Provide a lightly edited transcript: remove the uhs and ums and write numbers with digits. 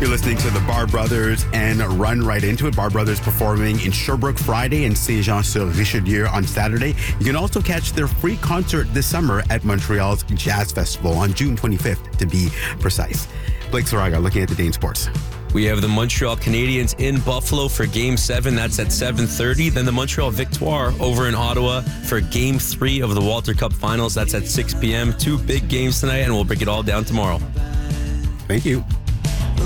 You're listening to the Bar Brothers and run right into it. Bar Brothers performing in Sherbrooke Friday and Saint-Jean-sur-Richelieu on Saturday. You can also catch their free concert this summer at Montreal's Jazz Festival on June 25th, to be precise. Blake Saraga looking at the Dane Sports. We have the Montreal Canadiens in Buffalo for Game 7. That's at 7:30. Then the Montreal Victoire over in Ottawa for Game 3 of the Walter Cup Finals. That's at 6 p.m. 2 big games tonight, and we'll break it all down tomorrow. Thank you.